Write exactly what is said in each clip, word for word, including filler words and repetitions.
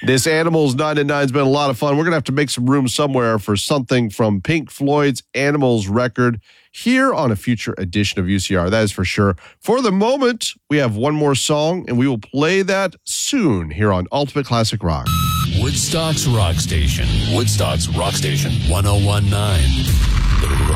This Animals nine and nine has been a lot of fun. We're going to have to make some room somewhere for something from Pink Floyd's Animals record here on a future edition of U C R. That is for sure. For the moment, we have one more song, and we will play that soon here on Ultimate Classic Rock. Woodstock's Rock Station. Woodstock's Rock Station. one oh one point nine The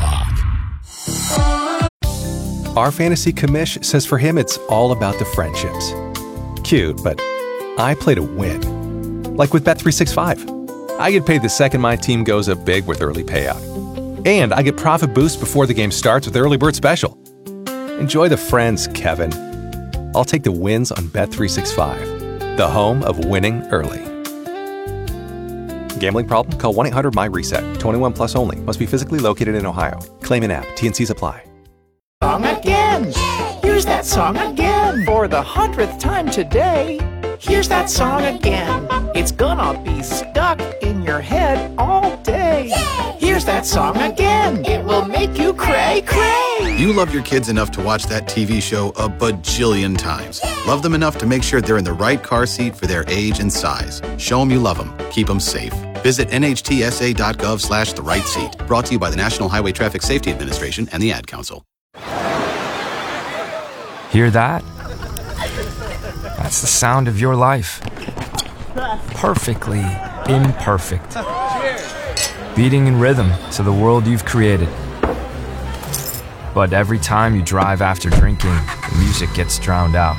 Rock. Our fantasy commish says for him it's all about the friendships. Cute, but I play to win. Like with Bet three sixty-five. I get paid the second my team goes up big with early payout. And I get profit boost before the game starts with Early Bird Special. Enjoy the friends, Kevin. I'll take the wins on Bet three sixty-five, the home of winning early. Gambling problem? Call one eight hundred my reset. twenty-one plus only. Must be physically located in Ohio. Claim in app. T and C's apply. Song again. Here's that song again. For the hundredth time today. Here's that song again. It's gonna be stuck in your head all day. Here's that song again. It will make you cray cray. You love your kids enough to watch that T V show a bajillion times. Love them enough to make sure they're in the right car seat for their age and size. Show them you love them. Keep them safe. Visit N H T S A dot gov slash the right seat. Brought to you by the National Highway Traffic Safety Administration and the Ad Council. Hear that? That's the sound of your life. Perfectly imperfect. Beating in rhythm to the world you've created. But every time you drive after drinking, the music gets drowned out.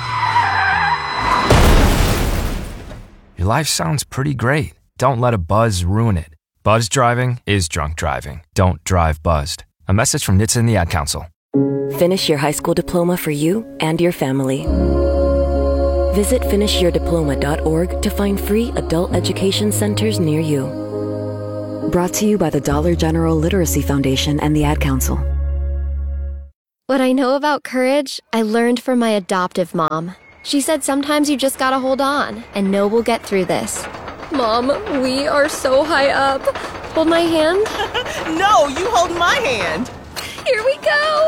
Your life sounds pretty great. Don't let a buzz ruin it. Buzz driving is drunk driving. Don't drive buzzed. A message from N H T S A and the Ad Council. Finish your high school diploma for you and your family. Visit finish your diploma dot org to find free adult education centers near you. Brought to you by the Dollar General Literacy Foundation and the Ad Council. What I know about courage, I learned from my adoptive mom. She said sometimes you just gotta hold on and know we'll get through this. Mom, we are so high up. Hold my hand. No, you hold my hand. Here we go.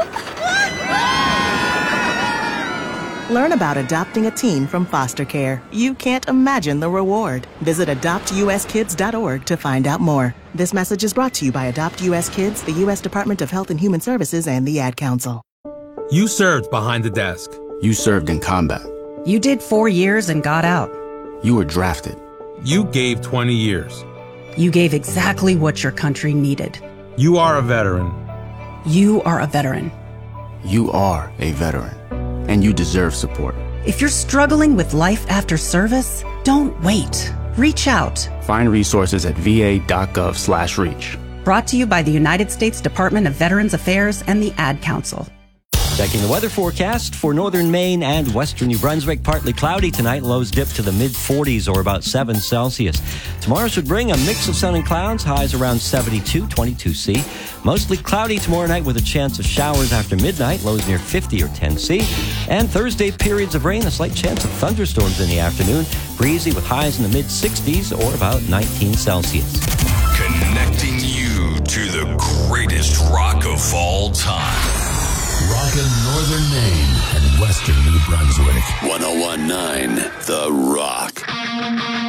Learn about adopting a teen from foster care. You can't imagine the reward. Visit adopt u s kids dot org to find out more. This message is brought to you by Adopt U S Kids, the U S Department of Health and Human Services, and the Ad Council. You served behind the desk. You served in combat. You did four years and got out. You were drafted. You gave twenty years. You gave exactly what your country needed. You are a veteran. You are a veteran. You are a veteran. And you deserve support. If you're struggling with life after service, don't wait. Reach out. Find resources at v a dot gov slash reach. Brought to you by the United States Department of Veterans Affairs and the Ad Council. Checking the weather forecast for northern Maine and western New Brunswick. Partly cloudy tonight. Lows dip to the mid forties or about seven Celsius. Tomorrow should bring a mix of sun and clouds. Highs around seventy-two, twenty-two C. Mostly cloudy tomorrow night with a chance of showers after midnight. Lows near fifty or ten C. And Thursday, periods of rain. A slight chance of thunderstorms in the afternoon. Breezy with highs in the mid sixties or about nineteen Celsius. Connecting you to the greatest rock of all time. Rockin' northern Maine and western New Brunswick. one oh one point nine The Rock.